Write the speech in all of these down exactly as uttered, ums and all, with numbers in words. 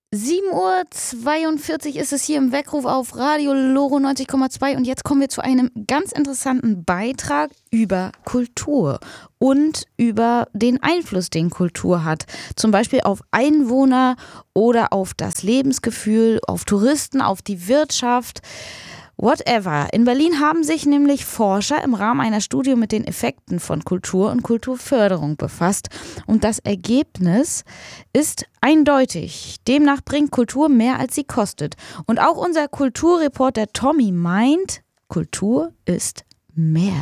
sieben Uhr zweiundvierzig ist es hier im Weckruf auf Radio Loro neunzig Komma zwei und jetzt kommen wir zu einem ganz interessanten Beitrag über Kultur und über den Einfluss, den Kultur hat. Zum Beispiel auf Einwohner oder auf das Lebensgefühl, auf Touristen, auf die Wirtschaft. Whatever. In Berlin haben sich nämlich Forscher im Rahmen einer Studie mit den Effekten von Kultur und Kulturförderung befasst. Und das Ergebnis ist eindeutig. Demnach bringt Kultur mehr, als sie kostet. Und auch unser Kulturreporter Tommy meint, Kultur ist mehr.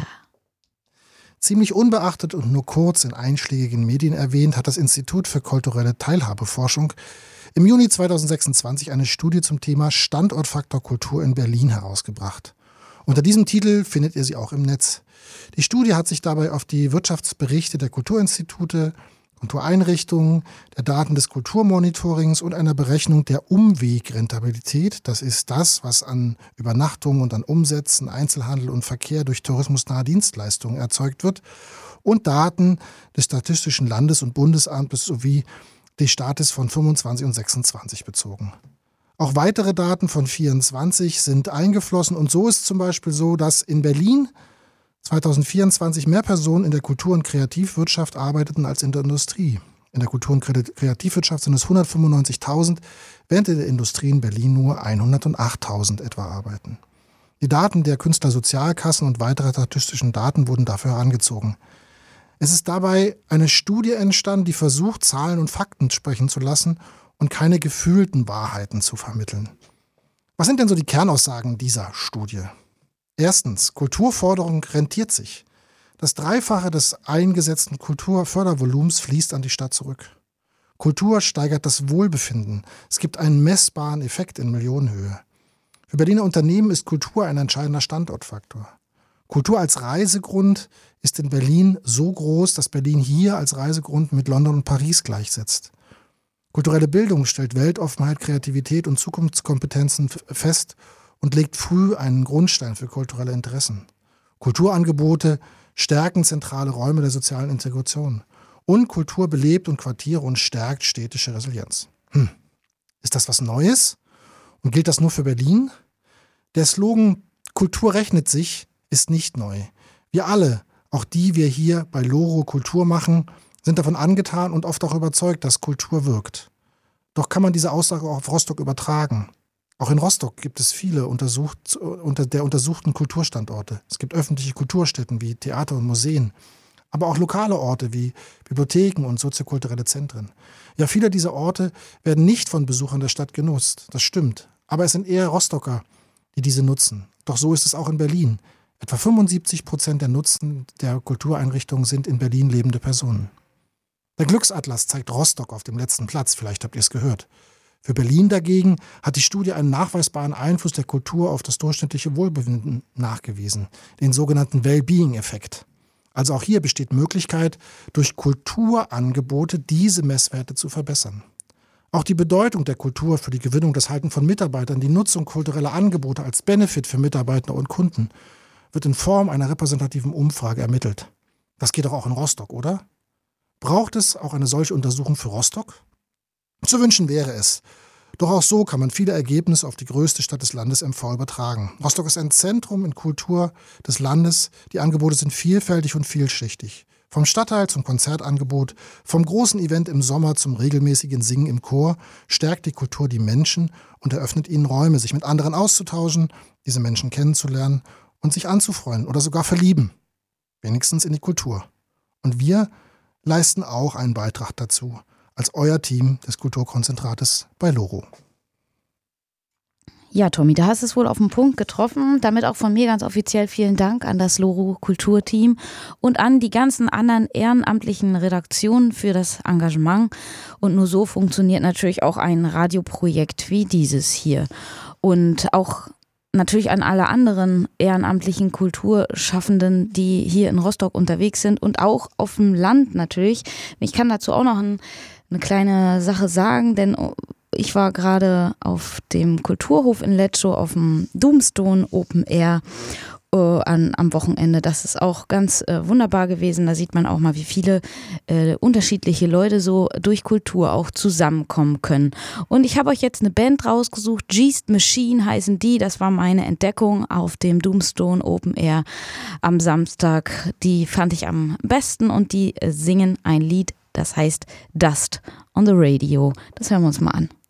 Ziemlich unbeachtet und nur kurz in einschlägigen Medien erwähnt, hat das Institut für kulturelle Teilhabeforschung im Juni zweitausendsechsundzwanzig eine Studie zum Thema Standortfaktor Kultur in Berlin herausgebracht. Unter diesem Titel findet ihr sie auch im Netz. Die Studie hat sich dabei auf die Wirtschaftsberichte der Kulturinstitute, Kultureinrichtungen, der Daten des Kulturmonitorings und einer Berechnung der Umwegrentabilität, das ist das, was an Übernachtungen und an Umsätzen, Einzelhandel und Verkehr durch tourismusnahe Dienstleistungen erzeugt wird, und Daten des Statistischen Landes- und Bundesamtes sowie des Staates von fünfundzwanzig und sechsundzwanzig bezogen. Auch weitere Daten von vierundzwanzig sind eingeflossen und so ist zum Beispiel so, dass in Berlin zweitausendvierundzwanzig mehr Personen in der Kultur- und Kreativwirtschaft arbeiteten als in der Industrie. In der Kultur- und Kreativwirtschaft sind es hundertfünfundneunzigtausend, während in der Industrie in Berlin nur hundertachttausend etwa arbeiten. Die Daten der Künstlersozialkassen und weitere statistischen Daten wurden dafür herangezogen. Es ist dabei eine Studie entstanden, die versucht, Zahlen und Fakten sprechen zu lassen und keine gefühlten Wahrheiten zu vermitteln. Was sind denn so die Kernaussagen dieser Studie? Erstens, Kulturförderung rentiert sich. Das Dreifache des eingesetzten Kulturfördervolumens fließt an die Stadt zurück. Kultur steigert das Wohlbefinden. Es gibt einen messbaren Effekt in Millionenhöhe. Für Berliner Unternehmen ist Kultur ein entscheidender Standortfaktor. Kultur als Reisegrund ist in Berlin so groß, dass Berlin hier als Reisegrund mit London und Paris gleichsetzt. Kulturelle Bildung stellt Weltoffenheit, Kreativität und Zukunftskompetenzen fest und legt früh einen Grundstein für kulturelle Interessen. Kulturangebote stärken zentrale Räume der sozialen Integration. Und Kultur belebt und Quartiere und stärkt städtische Resilienz. Hm. Ist das was Neues? Und gilt das nur für Berlin? Der Slogan „Kultur rechnet sich“ ist nicht neu. Wir alle, auch die wir hier bei Loro Kultur machen, sind davon angetan und oft auch überzeugt, dass Kultur wirkt. Doch kann man diese Aussage auch auf Rostock übertragen? Auch in Rostock gibt es viele untersucht, unter der untersuchten Kulturstandorte. Es gibt öffentliche Kulturstätten wie Theater und Museen, aber auch lokale Orte wie Bibliotheken und soziokulturelle Zentren. Ja, viele dieser Orte werden nicht von Besuchern der Stadt genutzt, das stimmt. Aber es sind eher Rostocker, die diese nutzen. Doch so ist es auch in Berlin. Etwa fünfundsiebzig Prozent der Nutzen der Kultureinrichtungen sind in Berlin lebende Personen. Der Glücksatlas zeigt Rostock auf dem letzten Platz, vielleicht habt ihr es gehört. Für Berlin dagegen hat die Studie einen nachweisbaren Einfluss der Kultur auf das durchschnittliche Wohlbefinden nachgewiesen, den sogenannten Well-Being-Effekt. Also auch hier besteht Möglichkeit, durch Kulturangebote diese Messwerte zu verbessern. Auch die Bedeutung der Kultur für die Gewinnung, das Halten von Mitarbeitern, die Nutzung kultureller Angebote als Benefit für Mitarbeiter und Kunden wird in Form einer repräsentativen Umfrage ermittelt. Das geht doch auch in Rostock, oder? Braucht es auch eine solche Untersuchung für Rostock? Zu wünschen wäre es. Doch auch so kann man viele Ergebnisse auf die größte Stadt des Landes M V übertragen. Rostock ist ein Zentrum in Kultur des Landes. Die Angebote sind vielfältig und vielschichtig. Vom Stadtteil zum Konzertangebot, vom großen Event im Sommer zum regelmäßigen Singen im Chor stärkt die Kultur die Menschen und eröffnet ihnen Räume, sich mit anderen auszutauschen, diese Menschen kennenzulernen und sich anzufreuen oder sogar verlieben. Wenigstens in die Kultur. Und wir leisten auch einen Beitrag dazu, als euer Team des Kulturkonzentrates bei Loro. Ja, Tommy, da hast du es wohl auf den Punkt getroffen. Damit auch von mir ganz offiziell vielen Dank an das Loro Kulturteam und an die ganzen anderen ehrenamtlichen Redaktionen für das Engagement. Und nur so funktioniert natürlich auch ein Radioprojekt wie dieses hier. Und auch natürlich an alle anderen ehrenamtlichen Kulturschaffenden, die hier in Rostock unterwegs sind und auch auf dem Land natürlich. Ich kann dazu auch noch ein, eine kleine Sache sagen, denn ich war gerade auf dem Kulturhof in Letschow auf dem Doomstone Open Air Uh, an, am Wochenende. Das ist auch ganz äh, wunderbar gewesen. Da sieht man auch mal, wie viele äh, unterschiedliche Leute so durch Kultur auch zusammenkommen können. Und ich habe euch jetzt eine Band rausgesucht. Geest Machine heißen die. Das war meine Entdeckung auf dem Doomstone Open Air am Samstag. Die fand ich am besten und die äh, singen ein Lied, das heißt Dust on the Radio. Das hören wir uns mal an.